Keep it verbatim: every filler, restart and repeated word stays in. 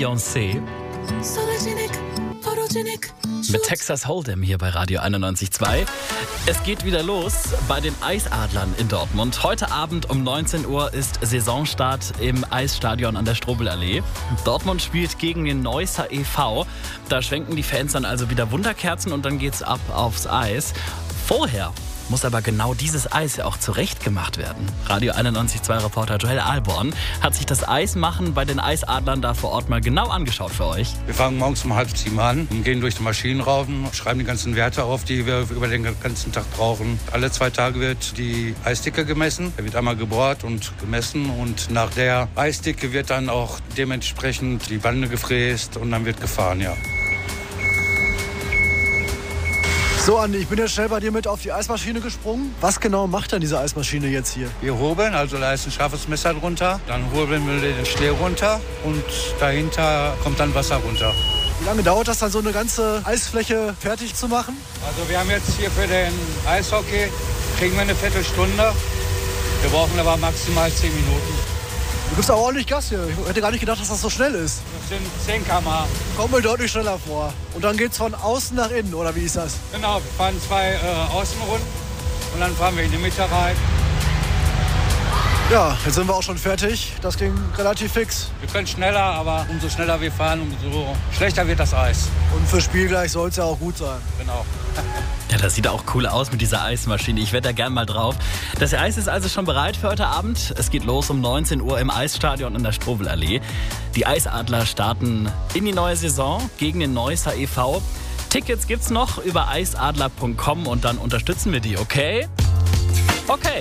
Beyoncé mit Texas Hold'em hier bei Radio einundneunzig Komma zwei. Es geht wieder los bei den Eisadlern in Dortmund. Heute Abend um neunzehn Uhr ist Saisonstart im Eisstadion an der Strobelallee. Dortmund spielt gegen den Neusser e V. Da schwenken die Fans dann also wieder Wunderkerzen und dann geht's ab aufs Eis. Vorher muss aber genau dieses Eis ja auch zurechtgemacht werden. Radio einundneunzig Komma zwei Reporter Joel Alborn hat sich das Eismachen bei den Eisadlern da vor Ort mal genau angeschaut für euch. Wir fangen morgens um halb sieben an und gehen durch die Maschinenraufen, schreiben die ganzen Werte auf, die wir über den ganzen Tag brauchen. Alle zwei Tage wird die Eisdicke gemessen. Da wird einmal gebohrt und gemessen und nach der Eisdicke wird dann auch dementsprechend die Bande gefräst und dann wird gefahren, ja. So, Andi, ich bin jetzt schnell bei dir mit auf die Eismaschine gesprungen. Was genau macht denn diese Eismaschine jetzt hier? Wir hobeln, also da ist ein scharfes Messer drunter. Dann hobeln wir den Schnee runter und dahinter kommt dann Wasser runter. Wie lange dauert das dann, so eine ganze Eisfläche fertig zu machen? Also wir haben jetzt hier für den Eishockey, kriegen wir eine Viertelstunde. Wir brauchen aber maximal zehn Minuten. Du gibst aber ordentlich Gas hier. Ich hätte gar nicht gedacht, dass das so schnell ist. Das sind zehn Kilometer pro Stunde. Kommt mir deutlich schneller vor. Und dann geht's von außen nach innen, oder wie ist das? Genau, wir fahren zwei äh, Außenrunden und dann fahren wir in die Mitte rein. Ja, jetzt sind wir auch schon fertig. Das ging relativ fix. Wir können schneller, aber umso schneller wir fahren, umso schlechter wird das Eis. Und fürs Spiel gleich soll es ja auch gut sein. Genau. Ja, das sieht auch cool aus mit dieser Eismaschine. Ich werde da gern mal drauf. Das Eis ist also schon bereit für heute Abend. Es geht los um neunzehn Uhr im Eisstadion in der Strobelallee. Die Eisadler starten in die neue Saison gegen den Neusser e V. Tickets gibt's noch über eisadler punkt com und dann unterstützen wir die, okay? Okay.